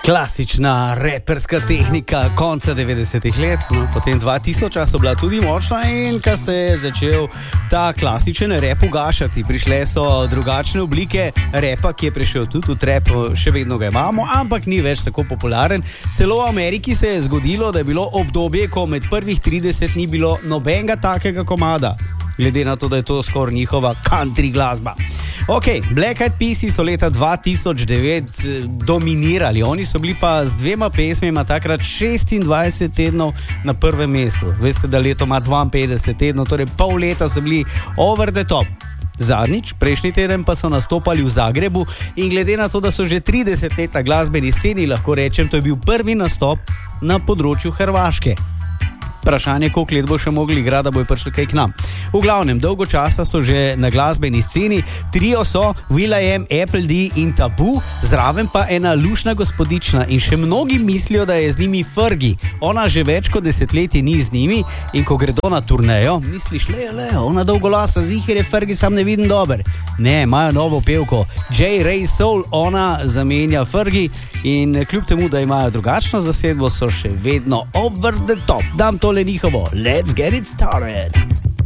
Klasična reperska tehnika konca 90-ih let, no, potem 2000 so bila tudi močna in ko ste začel ta klasičen rep ugašati, prišle so drugačne oblike repa, ki je prišel tudi v trap, še vedno ga imamo, ampak ni več tako popularen. Celo v Ameriki se je zgodilo, da je bilo obdobje, ko med prvih 30 ni bilo nobenega takega komada, glede na to, da je to skoraj njihova country glasba. Ok, Black Eyed Peas so leta 2009 dominirali, oni so bili pa z dvema pesmima takrat 26 tednov na prvem mestu. Veste, da leto ima 52 tednov, torej pol leta so bili over the top. Zadnjič, prejšnji teden pa so nastopali v Zagrebu in glede na to, da so že 30 let na glasbeni sceni, lahko rečem, to je bil prvi nastop na področju Hrvaške. Vprašanje, koliko let bo še mogli igrati, da bojo prišli kaj k nam. V glavnem, dolgo časa so že na glasbeni sceni, trio so will.i.am, Apple D in Tabu, zraven pa ena lušna gospodična in še mnogi mislijo, da je z njimi Fergie. Ona že več kot desetletje ni z njimi in ko gredo na turnejo, misliš, le, ona dolgolasa, ziher je Fergie, sam ne vidim dober. Ne, imajo novo pevko, J. Ray Soul, ona zamenja Fergie in kljub temu, da imajo drugačno zasedbo, so še vedno over the top. Dam tole njihovo, let's get it started.